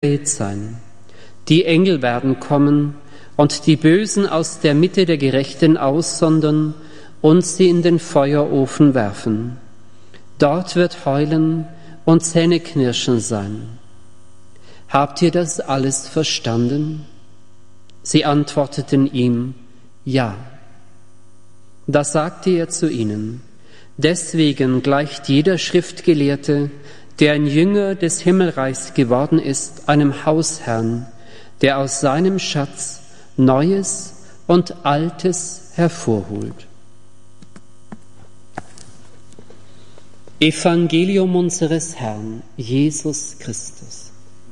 sein. Die Engel werden kommen und die Bösen aus der Mitte der Gerechten aussondern und sie in den Feuerofen werfen. Dort wird Heulen und Zähneknirschen sein. Habt ihr das alles verstanden? Sie antworteten ihm, ja. Da sagte er zu ihnen, deswegen gleicht jeder Schriftgelehrte, der ein Jünger des Himmelreichs geworden ist, einem Hausherrn, der aus seinem Schatz Neues und Altes hervorholt. Evangelium unseres Herrn, Jesus Christus.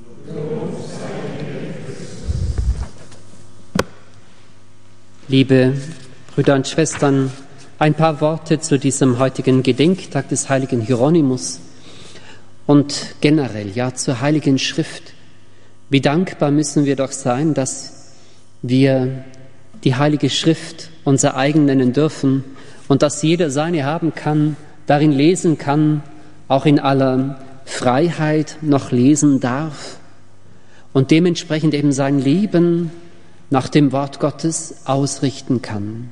Liebe Brüder und Schwestern, ein paar Worte zu diesem heutigen Gedenktag des heiligen Hieronymus und generell, ja, zur Heiligen Schrift. Wie dankbar müssen wir doch sein, dass wir die Heilige Schrift unser eigen nennen dürfen und dass jeder seine haben kann, darin lesen kann, auch in aller Freiheit noch lesen darf und dementsprechend eben sein Leben nach dem Wort Gottes ausrichten kann.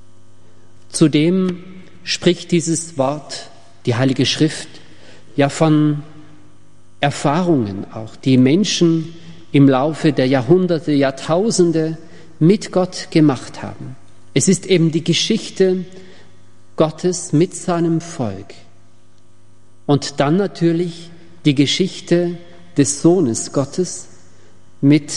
Zudem spricht dieses Wort, die Heilige Schrift, ja von Erfahrungen auch, die Menschen im Laufe der Jahrhunderte, Jahrtausende mit Gott gemacht haben. Es ist eben die Geschichte Gottes mit seinem Volk. Und dann natürlich die Geschichte des Sohnes Gottes mit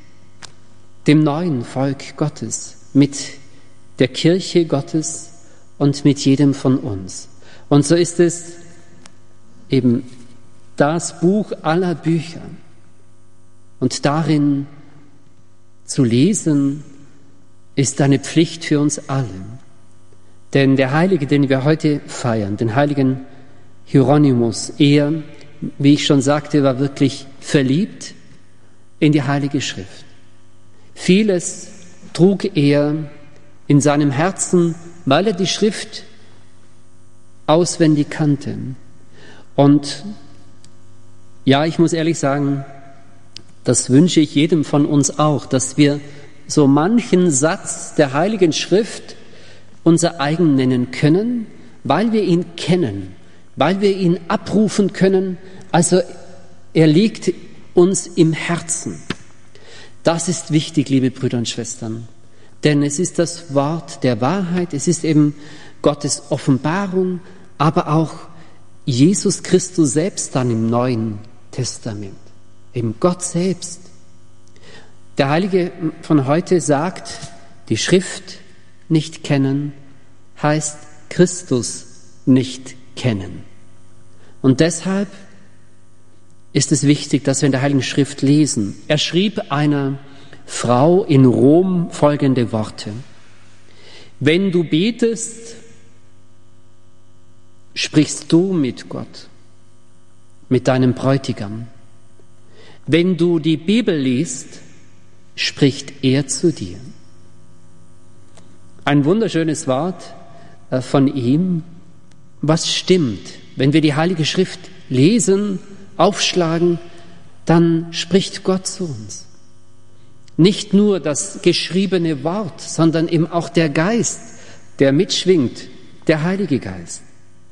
dem neuen Volk Gottes, mit der Kirche Gottes und mit jedem von uns. Und so ist es eben das Buch aller Bücher. Und darin zu lesen, ist eine Pflicht für uns alle. Denn der Heilige, den wir heute feiern, den heiligen Hieronymus, er, wie ich schon sagte, war wirklich verliebt in die Heilige Schrift. Vieles trug er in seinem Herzen, weil er die Schrift auswendig kannte. Und ja, ich muss ehrlich sagen, das wünsche ich jedem von uns auch, dass wir so manchen Satz der Heiligen Schrift unser eigen nennen können, weil wir ihn kennen, weil wir ihn abrufen können. Also er liegt uns im Herzen. Das ist wichtig, liebe Brüder und Schwestern, denn es ist das Wort der Wahrheit, es ist eben Gottes Offenbarung, aber auch Jesus Christus selbst dann im Neuen Testament, eben Gott selbst. Der Heilige von heute sagt, die Schrift nicht kennen heißt Christus nicht kennen. Und deshalb ist es wichtig, dass wir in der Heiligen Schrift lesen. Er schrieb einer Frau in Rom folgende Worte: Wenn du betest, sprichst du mit Gott, mit deinem Bräutigam. Wenn du die Bibel liest, spricht er zu dir. Ein wunderschönes Wort von ihm, was stimmt. Wenn wir die Heilige Schrift lesen, aufschlagen, dann spricht Gott zu uns. Nicht nur das geschriebene Wort, sondern eben auch der Geist, der mitschwingt, der Heilige Geist.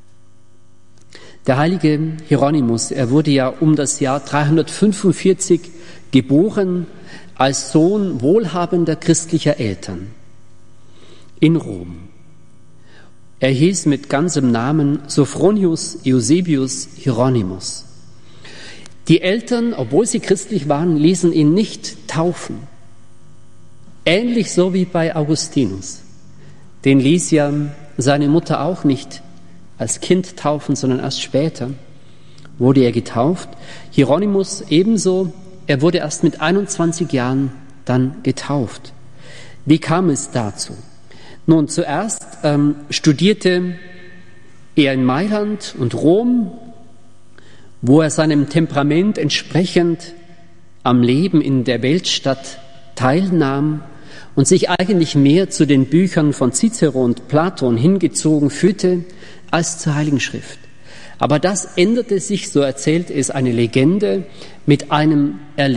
Der heilige Hieronymus, er wurde ja um das Jahr 345 geboren als Sohn wohlhabender christlicher Eltern in Rom. Er hieß mit ganzem Namen Sophronius Eusebius Hieronymus. Die Eltern, obwohl sie christlich waren, ließen ihn nicht taufen. Ähnlich so wie bei Augustinus. Den ließ ja seine Mutter auch nicht als Kind taufen, sondern erst später wurde er getauft. Hieronymus ebenso, er wurde erst mit 21 Jahren dann getauft. Wie kam es dazu? Nun, zuerst studierte er in Mailand und Rom, wo er seinem Temperament entsprechend am Leben in der Weltstadt teilnahm und sich eigentlich mehr zu den Büchern von Cicero und Platon hingezogen fühlte als zur Heiligen Schrift. Aber das änderte sich, so erzählt es eine Legende, mit einem